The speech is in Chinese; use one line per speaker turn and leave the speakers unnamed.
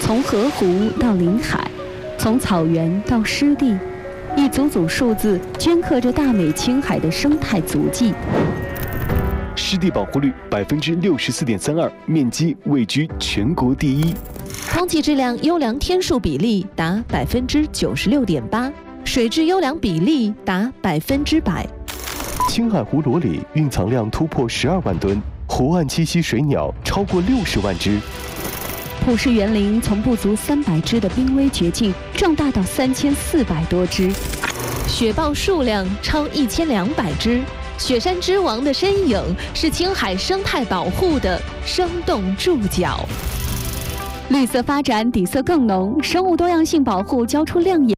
从河湖到临海，从草原到湿地，一组组数字镌刻着大美青海的生态足迹。
湿地保护率64.32%，面积位居全国第一。
空气质量优良天数比例达96.8%，水质优良比例达100%。
青海湖裸里蕴藏量突破12万吨，湖岸栖息水鸟超过60万只。
普氏园林从不足300只的濒危绝境壮大到3400多只，
雪豹数量超1200只。雪山之王的身影是青海生态保护的生动注脚。
绿色发展底色更浓，生物多样性保护交出亮眼。